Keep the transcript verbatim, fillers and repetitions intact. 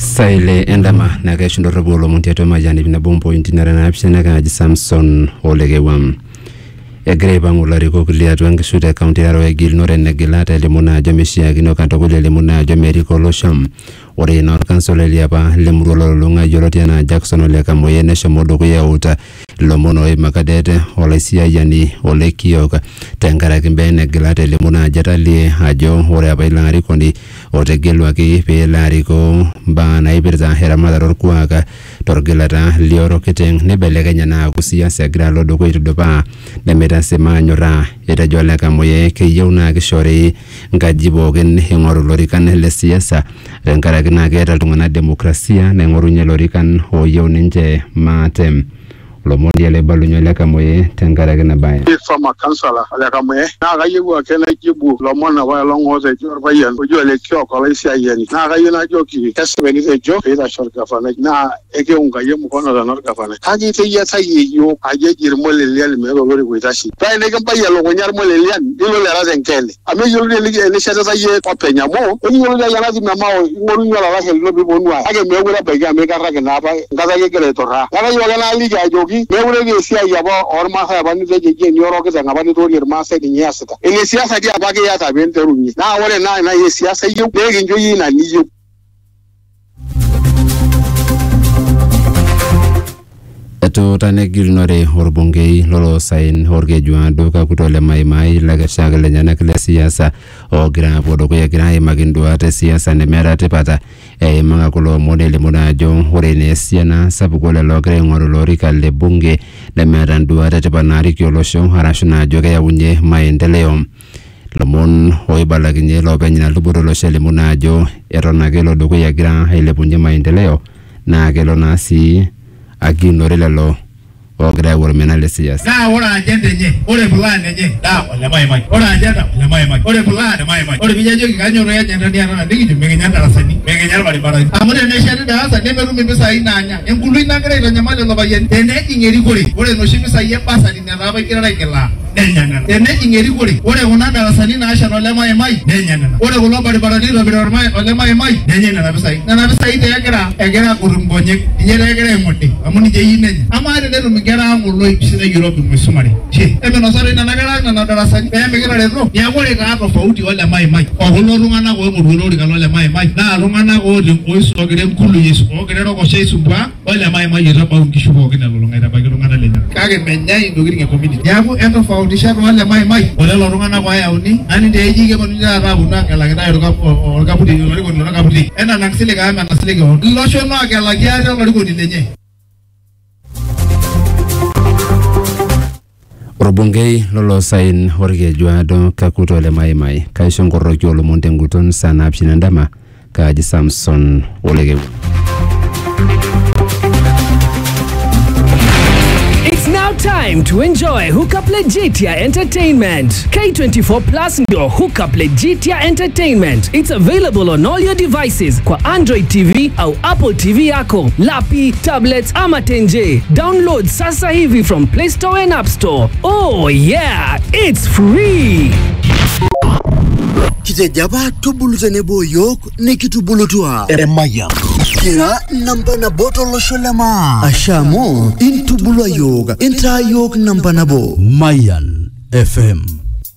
Saile endama na kesho robolo montiato majani bina bombo intinara na apshana ka Samson Olegewam. Egreba ngulari ko kulia tuange sude county aro egil nore negilata lemuna jameshia gino kantogule lemuna jameriko losham. Ore nor kansole liapa lemurolo lunga yorotiana Jackson ole kamoyene shomodo kuya uta lomono e makadete ole sia yani ole kioka tengara kimbene gilata lemuna jatali ajo ore abailangari kondi otegelwa ki pelari ko bana ibirza hera madaror kuaka torgilata lioro kiteng nebeleganya na kusia segra lodo ko itudopa nemeta sema nyora eta jole kamoye ke yona kishore ngajibo gen hengoro lorikan le siasa renkara kina kera tungana demokrasia na ngorunya lorikan ho yonenje matem lomondi ale balunyo le kamoye tengara kina bae fama kansala ale kamoye na ga yewu akena jibu lomona wa longo ze jor bayan ojo le kyo ko le sia yeni na ga yona joki kasbeni ze jo ida shor kafana na eke unga yemu kono da nor kafana kaji te ya tayi yo aje jir mole le me lo lori witashi dai ne gamba ya lo nyar mole le an dilo le razen kele ame yo le le shata sa ye ko penya mo en yo le ya razi na mawo ngoru yo la la lo bi bonwa age me wura ba ga me ga raga na ba ngaza ye kele to ra ga yo la li ga jogi me wure ge sia ya ba or ma ha ba ni je je ni oro ke zanga ba ni to rir ma sai ni yasata ele siasa dia ba ge ya ta ben terunyi na wore na na ye siasa yo be ge njo yi na ni yo eto tane gilnore horbongei lolo sain horge juando ka kutole mai mai laga shagale nyana kile siasa o gra bodo ko gra e magindo ate siasa ne merate pata e manga kulo modele monajo hore ne siana sabu ko le logre ngoro lori kalle bunge le merandu ate banari kyolosho harashuna joge ya unye maendeleo lomon hoy balaginye lo benyina lubudo lo shele monajo erona gelo do ko ya gra hele bunye maendeleo na gelo nasi agino relalo ogra wor menale siasa na ora agenda nye ore plan nye da ole mai mai ora agenda ole mai mai ore plan mai mai ore bijajo kiganyo ro agenda dia na digi mengenya darasani mengenya bari bari amune ne shari da sa ne meru mbe sai nanya enkulu inagre ro nyamale lo bayen ene ingeri kuri ore no shimi sai yamba sa dinna ba kira kila denyana ene ingeri kuri ore una darasani na asha ole mai mai denyana ore ulo bari bari ro bari mai ole mai mai denyana na sai na na sai te agera agera kurumbonye nyere agera ngoti amuni je yine amare ne gara ngulo ibisina Europe musumari che ebe no sare na nagara na darasani be megera rezo ya gore ka tofauti wala mai mai o hulo rungana go ngulo ri kalo le mai mai na rungana go le oiso ogere nkulu yesu ogere ro ko shesu bwa wala mai mai yera ba ungishu go gina lo ngaida ba rungana le kage menya indogiri ke community ya go eto faudi sha wala mai mai wala lo rungana go ya uni ani de jige ko nda ra bu na kala ga ro ka o ka budi lo ri ko no ka budi ena naksile ga ma nasile go lo sho no ga la ga ro ko ni lenye Robongei lolo sain horge juado kakutole mai mai kaisho ngoro kyolo montenguton sana apshinandama ka Samson Olegewu. It's now time to enjoy Hookup Legitia Entertainment. K twenty-four Plus ndio Hookup Legitia Entertainment. It's available on all your devices kwa Android T V au Apple T V yako, lapi, tablets ama tenje. Download sasa hivi from Play Store and App Store. Oh yeah, it's free. Kite jaba tubulu zenebo yok ne kitubulu tuwa eremaya kira namba na boto lo sholema ashamo intubulu yoga intra yok namba na bo Mayan F M.